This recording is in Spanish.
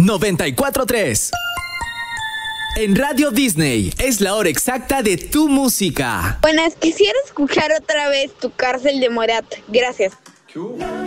94.3. En Radio Disney es la hora exacta de tu música. Buenas, quisiera escuchar otra vez Tu Cárcel de Morat. Gracias.